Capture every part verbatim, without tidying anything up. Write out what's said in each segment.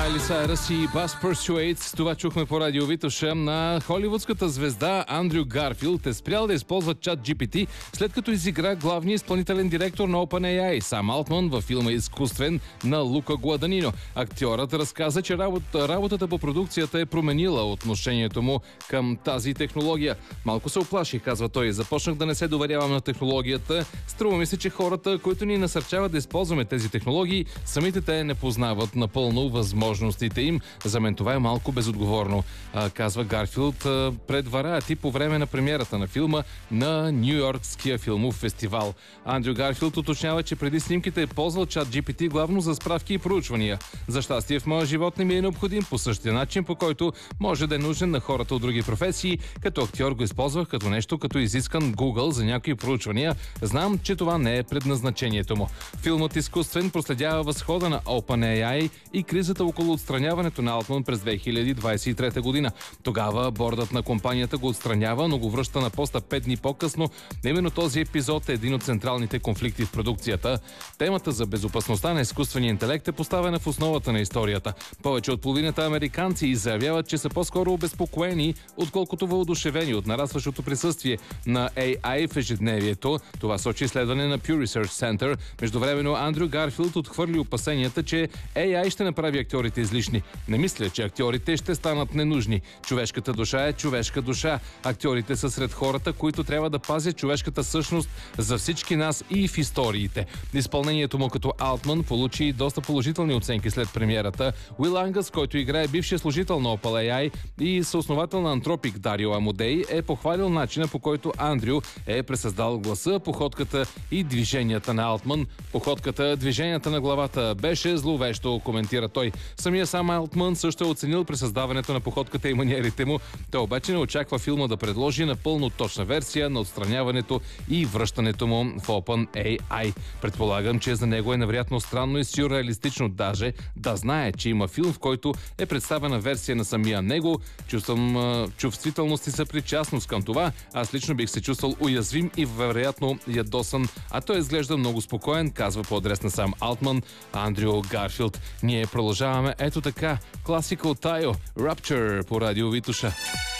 Майли Сайръс и Бас Пърсюейтс. Това чухме по радио Витоша. На холивудската звезда Андрю Гарфилд е спрял да използва чат джи пи ти, след като изигра главния изпълнителен директор на OpenAI Сам Алтман във филма Изкуствен на Лука Гуаданино. Актьорът разказа, че работа, работата по продукцията е променила отношението му към тази технология. Малко се оплаших, казва той. Започнах да не се доверявам на технологията. Струва ми се, че хората, които ни насърчават да използваме тези технологии, самите те не познават напълно възможностите им. За мен това е малко безотговорно, казва Гарфилд пред Вариати по време на премиерата на филма на Ню-Йоркския филмов фестивал. Андрю Гарфилд уточнява, че преди снимките е ползвал чат джи пи ти главно за справки и проучвания. За щастие в моя живот не ми е необходим по същия начин, по който може да е нужен на хората от други професии. Като актьор го използвах като нещо, като изискан Google за някои проучвания. Знам, че това не е предназначението му. Филмът Изкуствен проследява възхода на OpenAI и кризата около отстраняването на Алтман през две хиляди двадесет и трета година. Тогава бордът на компанията го отстранява, но го връща на поста пет дни по-късно. Именно този епизод е един от централните конфликти в продукцията. Темата за безопасността на изкуствения интелект е поставена в основата на историята. Повече от половината американци заявяват, че са по-скоро обезпокоени, отколкото въодушевени от нарастващото присъствие на ей ай в ежедневието. Това сочи изследване на Pew Research Center. Междувременно Андрю Гарфилд отхвърли опасенията, че ей ай ще направи актьорите излишни. Не мисля, че актьорите ще станат ненужни. Човешката душа е човешка душа. Актьорите са сред хората, които трябва да пазят човешката същност за всички нас и в историите. Изпълнението му като Алтман получи доста положителни оценки след премиерата. Уил Ангъс, който играе бившия служител на OpenAI и съосновател на Anthropic Дарио Амодей, е похвалил начина, по който Андрю е пресъздал гласа, походката и движенията на Алтман. Походката, движенията на главата беше зловещо, коментира той. Самия Сам Алтман също е оценил пресъздаването на походката и маниерите му. Той обаче не очаква филма да предложи напълно точна версия на отстраняването и връщането му в OpenAI. Предполагам, че за него е невероятно странно и сюрреалистично даже да знае, че има филм, в който е представена версия на самия него. Чувствам чувствителност и съпричастност към това. Аз лично бих се чувствал уязвим и вероятно ядосан, а той изглежда много спокоен, казва по адрес на Сам Алтман Андрю Гарфилд. Ние продължаваме ето така. Classical Tayo, Rapture по радио Витоша.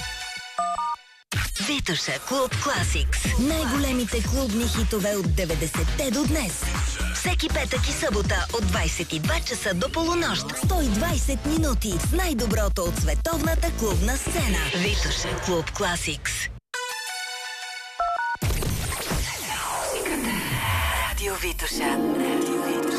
Витоша Клуб Класикс. Най-големите клубни хитове от деветдесетте до днес. Всеки петък и събота от двадесет и два часа до полунощ. сто и двадесет минути с най-доброто от световната клубна сцена. Витоша Клуб Класикс. Радио Витоша.